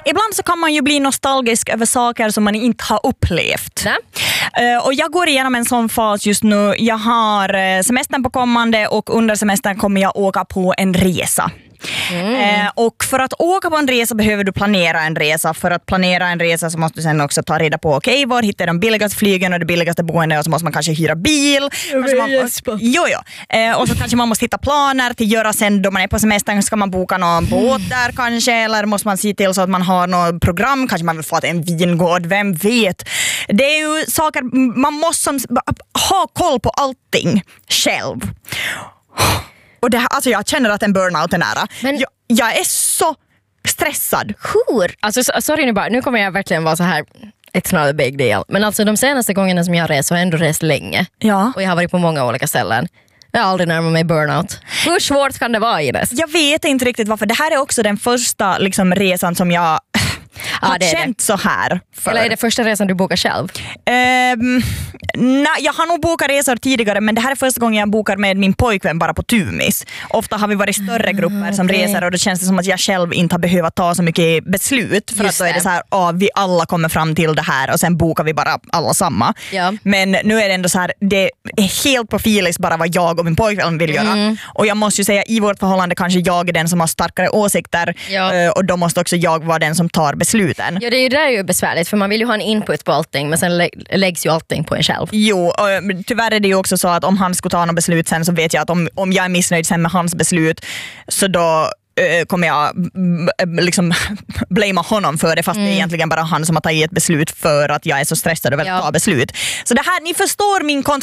ibland så kan man ju bli nostalgisk över saker som man inte har upplevt. Och jag går igenom en sån fas just nu. Jag har semestern på kommande och under semestern kommer jag åka på en resa. Och för att åka på en resa behöver du planera en resa. För att planera en resa så måste du sen också ta reda på var hittar de billigaste flygen och det billigaste boende, och så måste man kanske hyra bil. Och så kanske man måste hitta planer till göra sen då man är på semestern. Ska man boka någon båt där kanske, eller måste man se till så att man har något program, kanske man vill få en vingård, vem vet. Det är ju saker, man måste ha koll på allting själv. Och det här, alltså jag känner att en burnout är nära. Men jag är så stressad. Hur? Alltså sorry nu kommer jag verkligen vara så här. It's not a big deal. Men alltså de senaste gångerna som jag har rest har jag ändå rest länge. Ja. Och jag har varit på många olika ställen. Jag har aldrig närmat mig burnout. Hur svårt kan det vara, Ines? Jag vet inte riktigt varför. Det här är också den första liksom, resan som jag har känt så här. Eller är det första resan du bokar själv? Nej, jag har nog bokat resor tidigare, men det här är första gången jag bokar med min pojkvän bara på Tumis. Ofta har vi varit större grupper som reser, och då känns det som att jag själv inte har behövt ta så mycket beslut. För att då är det så här, vi alla kommer fram till det här och sen bokar vi bara alla samma. Ja. Men nu är det ändå så här, det är helt på filis bara vad jag och min pojkvän vill göra. Och jag måste ju säga, i vårt förhållande kanske jag är den som har starkare åsikter, och då måste också jag vara den som tar besluten. Ja, det är ju där ju besvärligt, för man vill ju ha en input på allting, men sen läggs ju allting på en själv. Jo, och tyvärr är det ju också så att om han skulle ta något beslut sen, så vet jag att om jag är missnöjd sen med hans beslut, så då kommer jag liksom blamea honom för det, fast det är egentligen bara han som har tagit ett beslut för att jag är så stressad och vill ta beslut. Så det här, ni förstår min